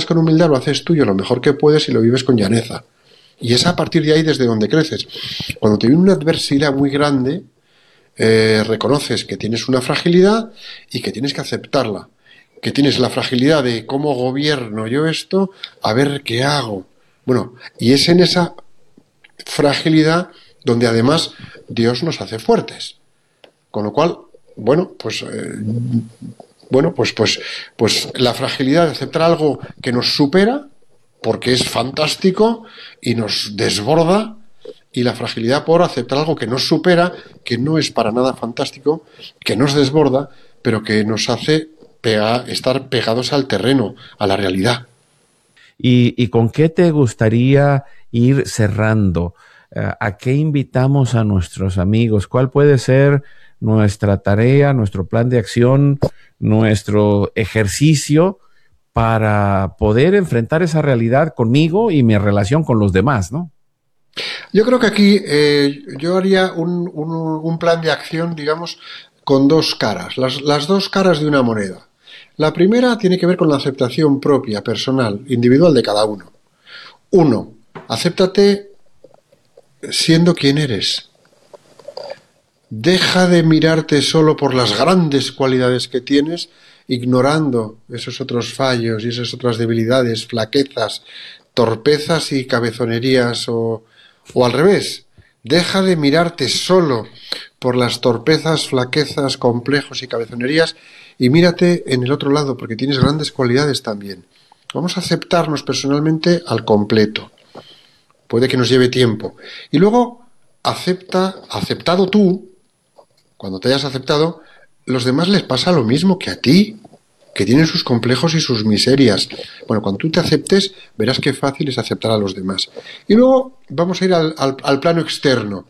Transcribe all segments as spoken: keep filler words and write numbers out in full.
aceptas con humildad, lo haces tuyo lo mejor que puedes y lo vives con llaneza. Y es a partir de ahí desde donde creces. Cuando te viene una adversidad muy grande, eh, reconoces que tienes una fragilidad y que tienes que aceptarla. Que tienes la fragilidad de cómo gobierno yo esto, a ver qué hago. Bueno, y es en esa fragilidad donde además Dios nos hace fuertes. Con lo cual, bueno, pues... Eh, bueno, pues, pues, pues la fragilidad de aceptar algo que nos supera, porque es fantástico y nos desborda, y la fragilidad por aceptar algo que nos supera, que no es para nada fantástico, que nos desborda, pero que nos hace pega, estar pegados al terreno, a la realidad. ¿Y, y con qué te gustaría ir cerrando? ¿A qué invitamos a nuestros amigos? ¿Cuál puede ser nuestra tarea, nuestro plan de acción, nuestro ejercicio para poder enfrentar esa realidad conmigo y mi relación con los demás, ¿no? Yo creo que aquí eh, yo haría un, un, un plan de acción, digamos, con dos caras, las, las dos caras de una moneda. La primera tiene que ver con la aceptación propia, personal, individual de cada uno. Uno, acéptate siendo quien eres. Deja de mirarte solo por las grandes cualidades que tienes, ignorando esos otros fallos y esas otras debilidades, flaquezas, torpezas y cabezonerías o, o al revés. Deja de mirarte solo por las torpezas, flaquezas, complejos y cabezonerías y mírate en el otro lado porque tienes grandes cualidades también. Vamos a aceptarnos personalmente al completo. Puede que nos lleve tiempo. Y luego acepta, aceptado tú, cuando te hayas aceptado, los demás les pasa lo mismo que a ti, que tienen sus complejos y sus miserias. Bueno, cuando tú te aceptes, verás qué fácil es aceptar a los demás. Y luego vamos a ir al, al, al plano externo.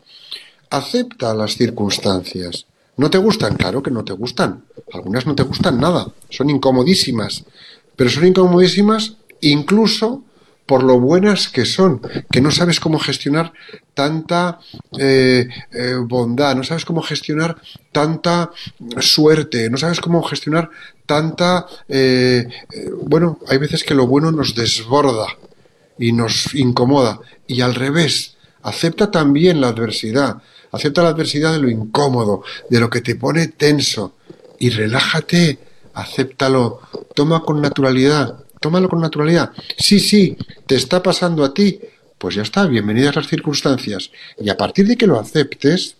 Acepta las circunstancias. ¿No te gustan? Claro que no te gustan. Algunas no te gustan nada. Son incomodísimas. Pero son incomodísimas incluso por lo buenas que son, que no sabes cómo gestionar tanta eh, eh, bondad, no sabes cómo gestionar tanta suerte, no sabes cómo gestionar tanta... Eh, eh, bueno, hay veces que lo bueno nos desborda y nos incomoda, y al revés, acepta también la adversidad, acepta la adversidad de lo incómodo, de lo que te pone tenso, y relájate, acéptalo, toma con naturalidad. Tómalo con naturalidad. Sí, sí, te está pasando a ti. Pues ya está, bienvenidas las circunstancias. Y a partir de que lo aceptes,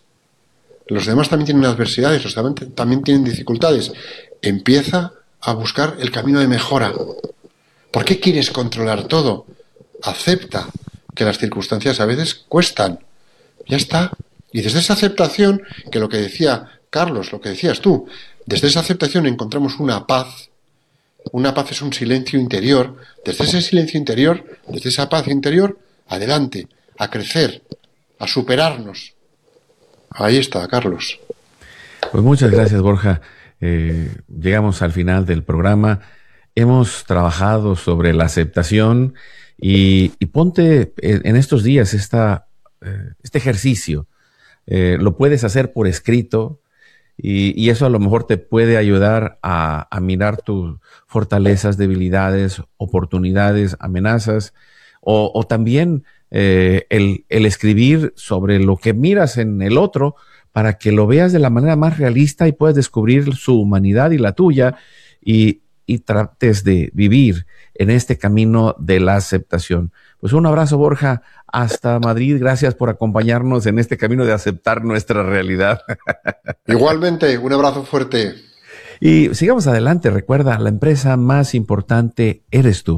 los demás también tienen adversidades, los demás también tienen dificultades. Empieza a buscar el camino de mejora. ¿Por qué quieres controlar todo? Acepta que las circunstancias a veces cuestan. Ya está. Y desde esa aceptación, que lo que decía Carlos, lo que decías tú, desde esa aceptación encontramos una paz. Una paz es un silencio interior. Desde ese silencio interior, desde esa paz interior, adelante, a crecer, a superarnos. Ahí está, Carlos. Pues muchas gracias, Borja. Eh, llegamos al final del programa. Hemos trabajado sobre la aceptación y, y ponte en estos días esta, eh, este ejercicio. Eh, lo puedes hacer por escrito. Y, y eso a lo mejor te puede ayudar a, a mirar tus fortalezas, debilidades, oportunidades, amenazas, o, o también eh, el, el escribir sobre lo que miras en el otro para que lo veas de la manera más realista y puedas descubrir su humanidad y la tuya y, y trates de vivir en este camino de la aceptación. Pues un abrazo, Borja, hasta Madrid. Gracias por acompañarnos en este camino de aceptar nuestra realidad. Igualmente, un abrazo fuerte. Y sigamos adelante. Recuerda, la empresa más importante eres tú.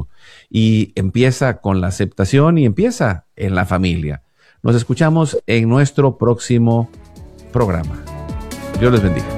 Y empieza con la aceptación y empieza en la familia. Nos escuchamos en nuestro próximo programa. Dios les bendiga.